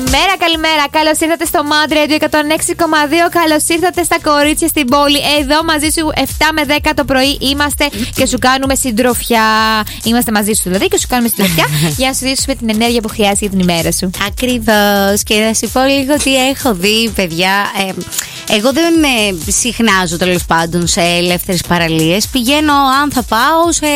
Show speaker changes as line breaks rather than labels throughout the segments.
Καλημέρα. Καλώς ήρθατε στο Mad Radio 106,2. Καλώς ήρθατε στα κορίτσια στην πόλη. Εδώ μαζί σου 7 με 10 το πρωί είμαστε και σου κάνουμε συντροφιά. Είμαστε μαζί σου δηλαδή και σου κάνουμε συντροφιά για να σου δείξουμε την ενέργεια που χρειάζεται για την ημέρα σου.
Ακριβώς. Και να σου πω λίγο τι έχω δει, παιδιά. Εγώ δεν συχνάζω τέλος πάντων σε ελεύθερες παραλίες. Πηγαίνω, αν θα πάω, σε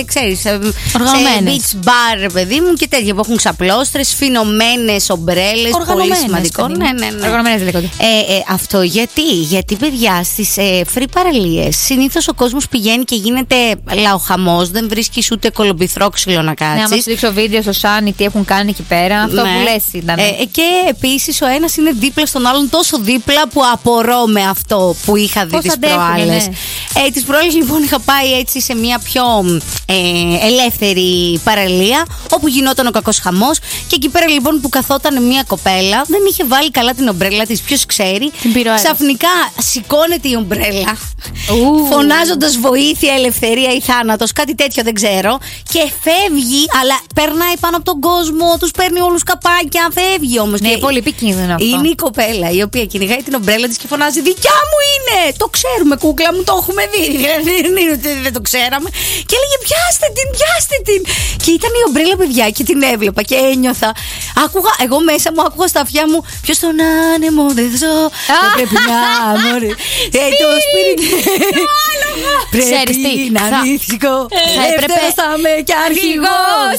beach bar, παιδί μου, και τέτοια που έχουν ξαπλώστρες, φινωμένες ομπρέλες. Πολύ σημαντικό. Ναι.
Οργανωμένες λέγονται.
Αυτό γιατί, παιδιά, στις free παραλίες συνήθως ο κόσμος πηγαίνει και γίνεται λαοχαμός. Δεν βρίσκεις ούτε κολομπιθρόξυλο να κάτσεις.
Ναι, άμα σου δείξω βίντεο στο Σάνι τι έχουν κάνει εκεί πέρα. Αυτό που λες ήταν.
Και επίσης ο ένας είναι δίπλα στον άλλον, τόσο δίπλα που απορώ με αυτό που είχα δει τις προάλλες. Τις προάλλες λοιπόν είχα πάει έτσι σε μια πιο ελεύθερη παραλία όπου γινόταν ο κακός χαμός. Και εκεί πέρα λοιπόν που καθόταν μια κοπέλα, δεν είχε βάλει καλά την ομπρέλα της, ποιος ξέρει. Ξαφνικά σηκώνεται η ομπρέλα, φωνάζοντας βοήθεια, ελευθερία ή θάνατος, κάτι τέτοιο δεν ξέρω. Και φεύγει, αλλά περνάει πάνω από τον κόσμο, τους παίρνει όλους καπάκια, φεύγει όμως.
Ναι, πολύ επικίνδυνο αυτό.
Είναι η κοπέλα η οποία κυνηγάει την ομπρέλα της και φωνάζει: δικιά μου είναι! Το ξέρουμε, κούκλα μου, το έχουμε δει. Δεν είναι ότι δεν το ξέραμε. Και έλεγε: πιάστε την! Και ήταν η ομπρέλα, παιδιά, και την έβλεπα και ένιωθα. Εγώ μέσα μου άκουγα στα αυτιά μου: ποιος τον άνεμο δεν ζω, δεν πρέπει να μωρεί. Το σπίτι. Πρέπει να νηθικό. Δεύτερος θα είμαι κι αρχηγός.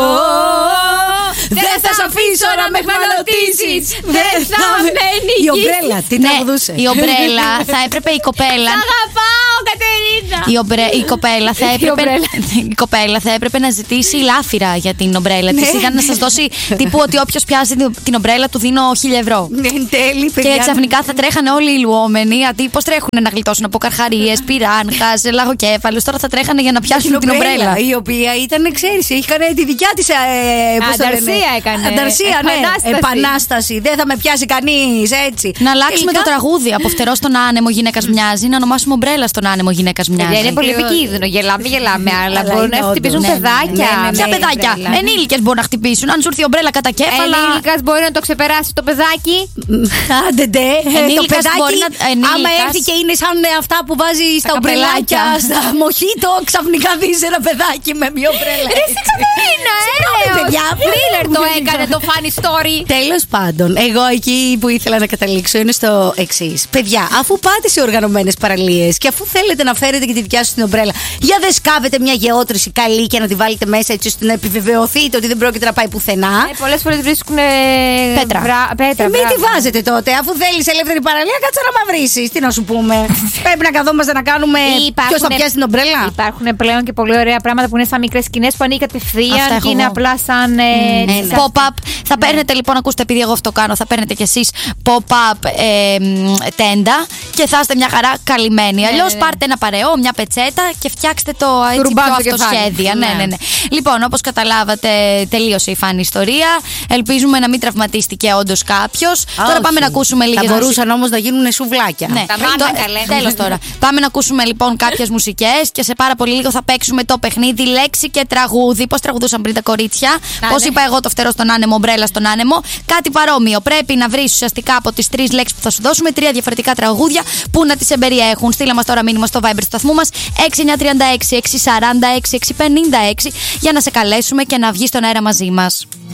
Δεν θα σ' αφήσω να με χμαλωτήσεις. Δεν θα με νικήσεις. Η ομπρέλα, τι τραγουδούσε.
Η ομπρέλα, θα έπρεπε η κοπέλα.
Σ' αγαπάω, Κατερίνα.
Η κοπέλα θα έπρεπε να ζητήσει λάφυρα για την ομπρέλα της. Ήταν να σας δώσει τύπου ότι όποιος πιάσει την ομπρέλα του δίνω 1.000 ευρώ. Και ξαφνικά θα τρέχανε όλοι οι λουόμενοι. Αντί πώς τρέχουν να γλιτώσουν από καρχαρίες, πυράνχας, λαγοκέφαλους. Τώρα θα τρέχανε για να πιάσουν την ομπρέλα.
Η οποία ήταν, ξέρεις, είχαν τη δικιά της.
Ανταρσία έκανε.
Ανταρσία, ναι. Επανάσταση. Δεν θα με πιάσει κανείς, έτσι.
Να αλλάξουμε το τραγούδι. Από φτερό στον άνεμο γυναίκας μοιάζει. Να ονομάσουμε ομπρέλα στον άνεμο γυναίκας μοιάζει.
Είναι πολύ επικίνδυνο. Γελάμε, αλλά μπορούν να χτυπήσουν παιδάκια.
Ποια παιδάκια? Ενήλικες μπορούν να χτυπήσουν. Αν σου έρθει η ομπρέλα κατά κέφαλα.
Ενήλικας μπορεί να το ξεπεράσει το παιδάκι. Άντε ντε. Το παιδάκι, άμα έρθει και είναι σαν αυτά που βάζει στα ομπρελάκια, στα μοχίτο, ξαφνικά δεις ένα παιδάκι με μια ομπρέλα.
Ρε στην Κατερίνα,
παιδιά,
Thriller το έκανε το funny story.
Τέλος πάντων, εγώ εκεί που ήθελα να καταλήξω είναι στο εξής. Παιδιά, αφού πάτε σε οργανωμένες παραλίες και αφού θέλετε να φέρετε και τη δικιά σας την ομπρέλα, για δεν σκάβετε μια γεώτρηση καλή και να τη βάλετε μέσα έτσι ώστε να επιβεβαιωθείτε ότι δεν πρόκειται να πάει πουθενά.
Πολλές φορές βρίσκουν
πέτρα. Μην τη βάζετε τότε. Αφού θέλεις ελεύθερη παραλία, κάτσε να μαυρίσεις. Τι να σου πούμε. Πρέπει να καθόμαστε να κάνουμε. Ποιος θα πιάσει την ομπρέλα.
Υπάρχουν πλέον και πολύ ωραία πράγματα που είναι σαν μικρές σκηνές που ανοίγει κατευθείαν και είναι απλά σαν pop-up. Θα παίρνετε λοιπόν, ακούστε, επειδή εγώ αυτό κάνω, θα παίρνετε κι εσείς pop-up τέντα και θα είστε μια χαρά καλυμμένοι. Αλλιώς πάρτε ένα παρεό, μια πετσέτα και φτιάξτε το έτσι πιο αυτοσχέδια. Ναι. Λοιπόν, όπως καταλάβατε, τελείωσε η φάνη ιστορία. Ελπίζουμε να μην τραυματίστηκε όντως κάποιος. Τώρα πάμε να ακούσουμε λίγες.
Θα μπορούσαν όμως να γίνουν σουβλάκια.
Ναι, τέλος τώρα. Πάμε να ακούσουμε λοιπόν κάποιες μουσικές και σε πάρα πολύ λίγο θα παίξουμε το παιχνίδι λέξη και τραγούδι. Πώς τραγουδούσαν πριν τα κορίτσια. Πώς είπα εγώ το φτερό στον άνεμο, ομπρέλα στον άνεμο. Κάτι παρόμοιο. Πρέπει να βρεις ουσιαστικά από τις 3 λέξεις που θα σου δώσουμε 3 διαφορετικά τραγούδια που να τις εμπεριέχουν. Στείλε μας τώρα μήνυμα στο Viber του σταθμού μας 6936 640 656 για να σε καλέσουμε και να βγεις στον αέρα μαζί μας.